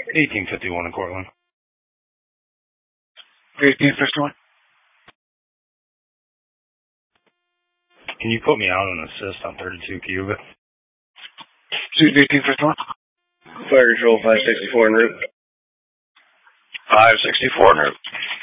1851 in Cortland. 1851. Can you put me out on assist on 32 Cuba? 1851. Fire control 564 en route. 564 en route.